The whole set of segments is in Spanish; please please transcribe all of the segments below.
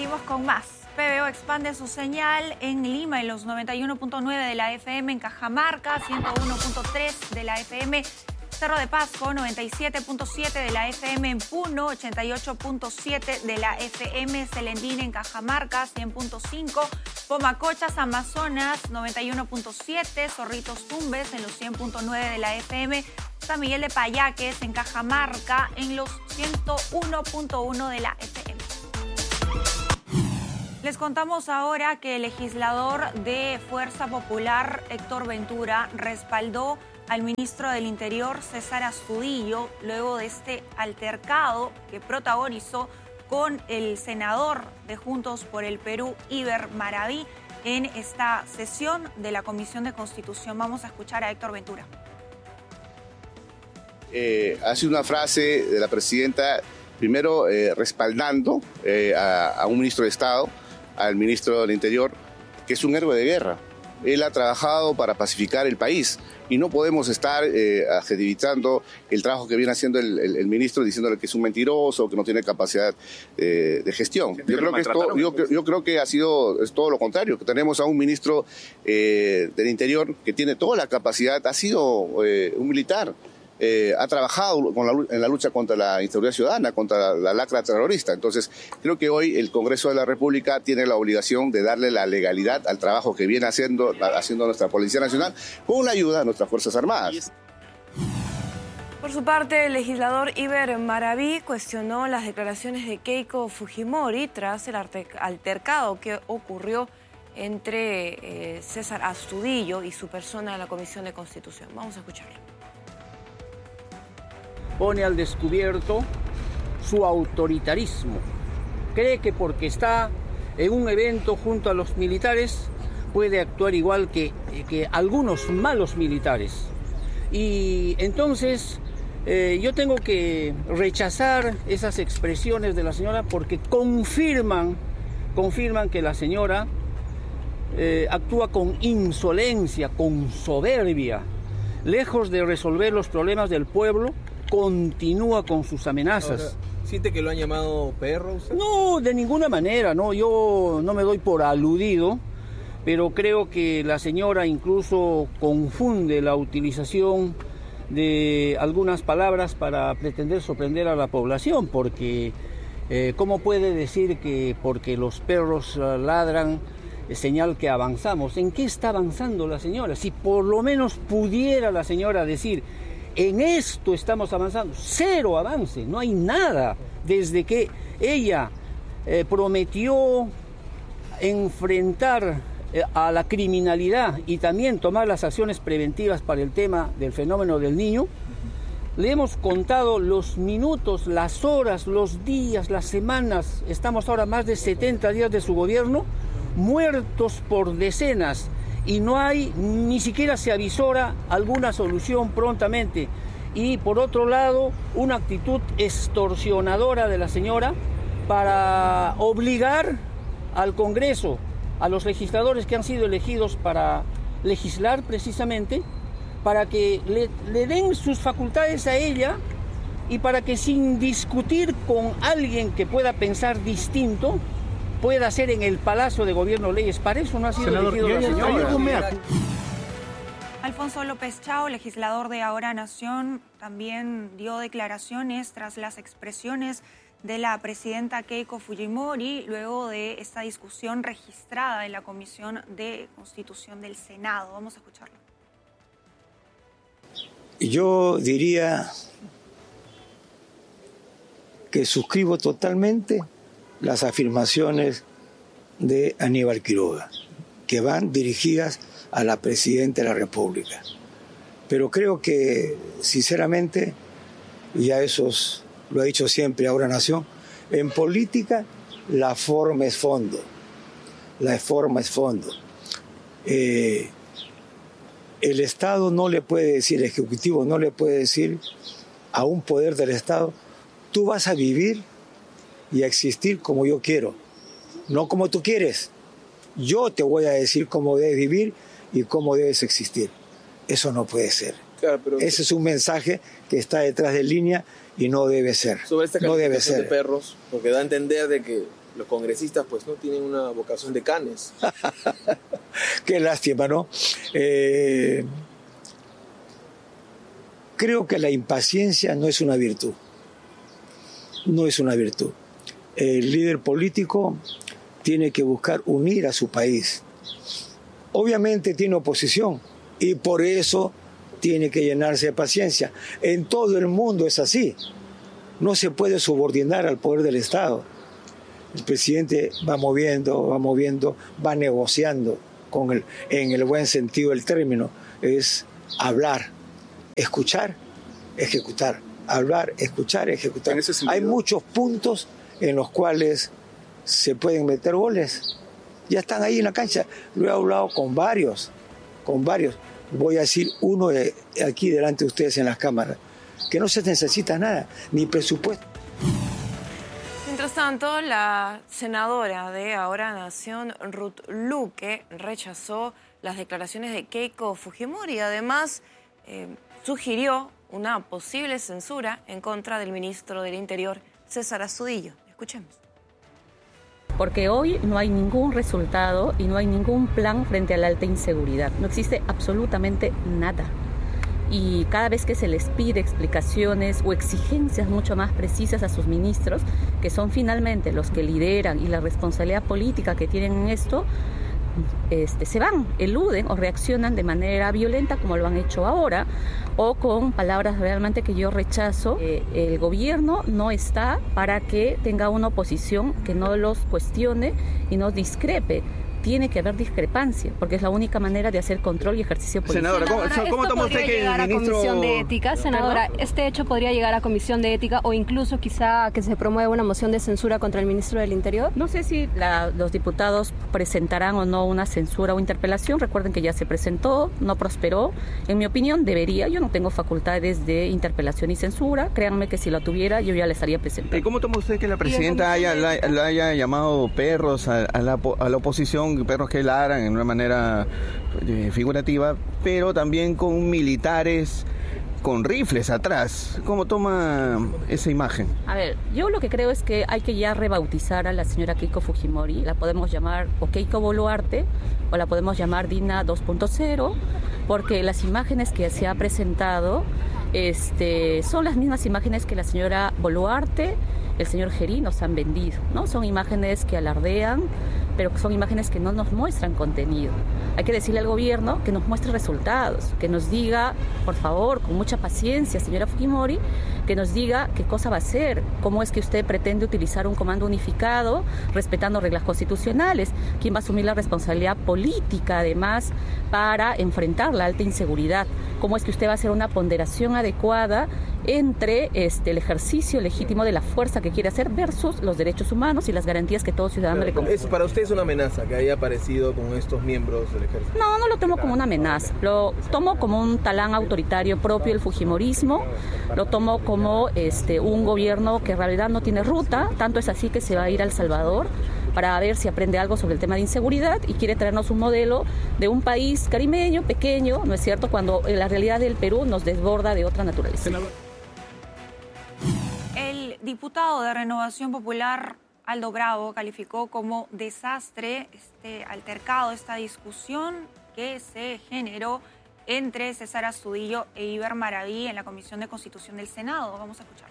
Seguimos con más. PBO expande su señal en Lima en los 91.9 de la FM, en Cajamarca 101.3 de la FM, Cerro de Pasco 97.7 de la FM, en Puno 88.7 de la FM, Celendín en Cajamarca 100.5, Pomacochas, Amazonas 91.7, Zorritos Tumbes en los 100.9 de la FM, San Miguel de Payaques en Cajamarca en los 101.1 de la FM. Les contamos ahora que el legislador de Fuerza Popular, Héctor Ventura, respaldó al ministro del Interior, César Astudillo, luego de este altercado que protagonizó con el senador de Juntos por el Perú, Iber Maraví, en esta sesión de la Comisión de Constitución. Vamos a escuchar a Héctor Ventura. Hace una frase de la presidenta, primero respaldando a un ministro de Estado, al ministro del Interior, que es un héroe de guerra. Él ha trabajado para pacificar el país y no podemos estar adjudicando el trabajo que viene haciendo el ministro, diciéndole que es un mentiroso, que no tiene capacidad de gestión. Yo creo que es todo lo contrario, que tenemos a un ministro del Interior que tiene toda la capacidad, ha sido un militar. Ha trabajado en la lucha contra la inseguridad ciudadana, contra la lacra terrorista. Entonces, creo que hoy el Congreso de la República tiene la obligación de darle la legalidad al trabajo que viene haciendo nuestra Policía Nacional con la ayuda de nuestras Fuerzas Armadas. Por su parte, el legislador Iber Maraví cuestionó las declaraciones de Keiko Fujimori tras el altercado que ocurrió entre César Astudillo y su persona en la Comisión de Constitución. Vamos a escucharlo. Pone al descubierto su autoritarismo. Cree que porque está en un evento junto a los militares puede actuar igual que algunos malos militares. Y entonces yo tengo que rechazar esas expresiones de la señora porque confirman que la señora actúa con insolencia, con soberbia. Lejos de resolver los problemas del pueblo, continúa con sus amenazas. Ahora, ¿siente que lo han llamado perro usted? No, de ninguna manera, no. Yo no me doy por aludido, pero creo que la señora incluso confunde la utilización de algunas palabras para pretender sorprender a la población, porque ¿cómo puede decir que porque los perros ladran es señal que avanzamos? ¿En qué está avanzando la señora? Si por lo menos pudiera la señora decir: en esto estamos avanzando. Cero avance, no hay nada. Desde que ella prometió enfrentar a la criminalidad y también tomar las acciones preventivas para el tema del fenómeno del Niño, le hemos contado los minutos, las horas, los días, las semanas. Estamos ahora más de 70 días de su gobierno, muertos por decenas. Y no hay, ni siquiera se avisora alguna solución prontamente. Y por otro lado, una actitud extorsionadora de la señora para obligar al Congreso, a los legisladores que han sido elegidos para legislar precisamente, para que le den sus facultades a ella y para que sin discutir con alguien que pueda pensar distinto, pueda hacer en el Palacio de Gobierno leyes. Para eso no ha sido elegido la señora. Alfonso López Chao, legislador de Ahora Nación, también dio declaraciones tras las expresiones de la presidenta Keiko Fujimori luego de esta discusión registrada en la Comisión de Constitución del Senado. Vamos a escucharlo. Yo diría que suscribo totalmente las afirmaciones de Aníbal Quiroga, que van dirigidas a la Presidenta de la República. Pero creo que, sinceramente, ya eso lo ha dicho siempre Ahora Nación, en política la forma es fondo. La forma es fondo. El Estado no le puede decir, el Ejecutivo no le puede decir a un poder del Estado: tú vas a vivir y a existir como yo quiero, no como tú quieres. Yo te voy a decir cómo debes vivir y cómo debes existir. Eso no puede ser. Claro, pero ese es un mensaje que está detrás de línea y no debe ser. Sobre esta no debe calificación ser. De perros, porque da a entender de que Los congresistas pues no tienen una vocación de canes. Qué lástima, ¿no? Creo que la impaciencia no es una virtud. No es una virtud. El líder político tiene que buscar unir a su país. Obviamente tiene oposición y por eso tiene que llenarse de paciencia. En todo el mundo es así. No se puede subordinar al poder del Estado. El presidente va moviendo, va negociando en el buen sentido del término. Es hablar, escuchar, ejecutar. Hablar, escuchar, ejecutar. Hay muchos puntos en los cuales se pueden meter goles. Ya están ahí en la cancha. Lo he hablado con varios. Voy a decir uno aquí delante de ustedes en las cámaras, que no se necesita nada, ni presupuesto. Mientras tanto, la senadora de Ahora Nación, Ruth Luque, rechazó las declaraciones de Keiko Fujimori. Además, sugirió una posible censura en contra del ministro del Interior, César Astudillo. Escuchemos. Porque hoy no hay ningún resultado y no hay ningún plan frente a la alta inseguridad. No existe absolutamente nada. Y cada vez que se les pide explicaciones o exigencias mucho más precisas a sus ministros, que son finalmente los que lideran y la responsabilidad política que tienen en esto, se van, eluden o reaccionan de manera violenta como lo han hecho ahora, o con palabras realmente que yo rechazo. El gobierno no está para que tenga una oposición que no los cuestione y no discrepe. Tiene que haber discrepancia, porque es la única manera de hacer control y ejercicio político. Senadora, ¿cómo toma usted que el ministro... Comisión de Ética? Senadora, ¿perdón? ¿Este hecho podría llegar a Comisión de Ética o incluso quizá que se promueva una moción de censura contra el ministro del Interior? No sé si los diputados presentarán o no una censura o interpelación. Recuerden que ya se presentó, no prosperó. En mi opinión, debería. Yo no tengo facultades de interpelación y censura. Créanme que si la tuviera, yo ya la estaría presentando. ¿Y cómo toma usted que la presidenta la haya llamado perros a la oposición? Perros que ladran en una manera figurativa, pero también con militares con rifles atrás. ¿Cómo toma esa imagen? A ver, yo lo que creo es que hay que ya rebautizar a la señora Keiko Fujimori. La podemos llamar o Keiko Boluarte o la podemos llamar Dina 2.0, porque las imágenes que se ha presentado son las mismas imágenes que la señora Boluarte, el señor Gerí nos han vendido, ¿no? Son imágenes que alardean, pero son imágenes que no nos muestran contenido. Hay que decirle al gobierno que nos muestre resultados, que nos diga, por favor, con mucha paciencia, señora Fujimori, que nos diga qué cosa va a hacer, cómo es que usted pretende utilizar un comando unificado, respetando reglas constitucionales, quién va a asumir la responsabilidad política, además, para enfrentar la alta inseguridad, cómo es que usted va a hacer una ponderación adecuada entre el ejercicio legítimo de la fuerza que quiere hacer versus los derechos humanos y las garantías que todo ciudadano le compete. ¿Eso para usted es una amenaza que haya aparecido con estos miembros del ejército? No lo tomo como una amenaza, lo tomo como un talán autoritario propio del fujimorismo, lo tomo como un gobierno que en realidad no tiene ruta, tanto es así que se va a ir a El Salvador para ver si aprende algo sobre el tema de inseguridad y quiere traernos un modelo de un país caribeño, pequeño, ¿no es cierto?, cuando la realidad del Perú nos desborda de otra naturaleza. El diputado de Renovación Popular, Aldo Bravo, calificó como desastre este altercado, esta discusión que se generó entre César Astudillo e Iber Maraví en la Comisión de Constitución del Senado. Vamos a escuchar.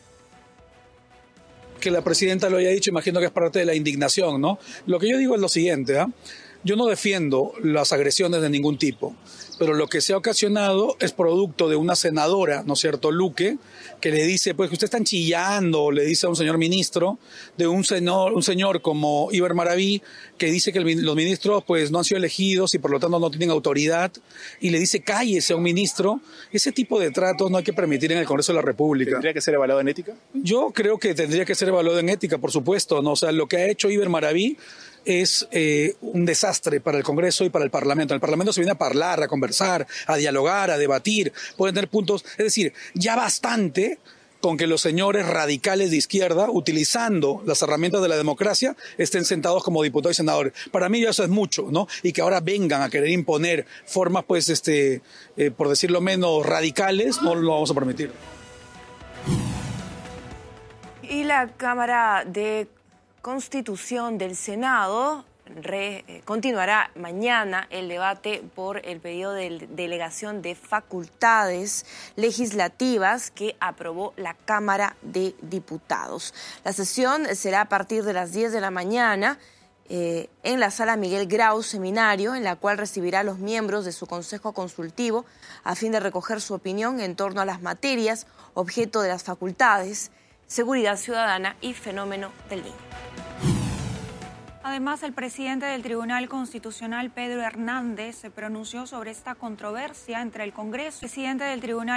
Que la presidenta lo haya dicho, imagino que es parte de la indignación, ¿no? Lo que yo digo es lo siguiente, yo no defiendo las agresiones de ningún tipo, pero lo que se ha ocasionado es producto de una senadora, ¿no es cierto?, Luque, que le dice, pues que usted están chillando, le dice a un señor ministro, de un señor como Iber Maraví, que dice que los ministros pues no han sido elegidos y por lo tanto no tienen autoridad, y le dice cállese a un ministro. Ese tipo de tratos no hay que permitir en el Congreso de la República. ¿Tendría que ser evaluado en ética? Yo creo que tendría que ser evaluado en ética, por supuesto, ¿no? O sea, lo que ha hecho Iber Maraví es un desastre para el Congreso y para el Parlamento. En el Parlamento se viene a hablar, a conversar, a dialogar, a debatir, pueden tener puntos. Es decir, ya bastante con que los señores radicales de izquierda, utilizando las herramientas de la democracia, estén sentados como diputados y senadores. Para mí eso es mucho, ¿no? Y que ahora vengan a querer imponer formas, pues, por decirlo menos, radicales, no lo vamos a permitir. Y la Cámara de Constitución del Senado continuará mañana el debate por el pedido de delegación de facultades legislativas que aprobó la Cámara de Diputados. La sesión será a partir de las 10 de la mañana en la sala Miguel Grau Seminario, en la cual recibirá a los miembros de su Consejo Consultivo a fin de recoger su opinión en torno a las materias objeto de las facultades, seguridad ciudadana y fenómeno del niño. Además, el presidente del Tribunal Constitucional, Pedro Hernández, se pronunció sobre esta controversia entre el Congreso. El presidente del Tribunal